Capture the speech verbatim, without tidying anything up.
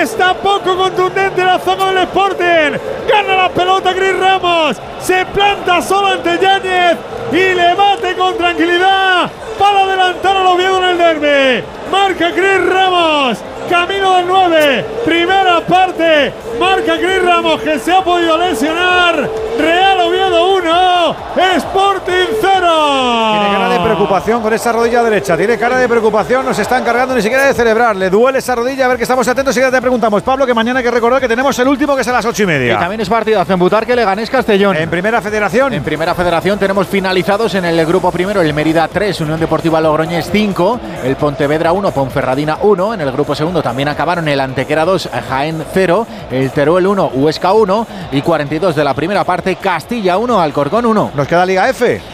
Está poco contundente la zona del Sporting. Gana la pelota Chris Ramos. Se planta solo ante Yáñez y le bate con tranquilidad para adelantar al Oviedo en el derbi. Marca Chris Ramos. Camino del nueve. Primera parte. Marca Chris Ramos, que se ha podido lesionar. Real Oviedo uno, Sporting cero. Tiene cara de preocupación con esa rodilla derecha. Tiene cara de preocación. No se está encargando ni siquiera de celebrar. Le duele esa rodilla. A ver, que estamos atentos y ya te preguntamos, Pablo, que mañana hay que recordar que tenemos el último, que es a las ocho y media. Y también es partidazo en Butarque, Leganés, Castellón. En Primera Federación. En Primera Federación tenemos finalizados en el grupo primero el Mérida tres, Unión Deportiva Logroñés cinco, el Pontevedra uno, Ponferradina uno. En el grupo segundo también acabaron el Antequera dos, Jaén cero, el Teruel uno, Huesca uno y cuarenta y dos de la primera parte, Castilla uno, Alcorcón uno. Nos queda Liga F.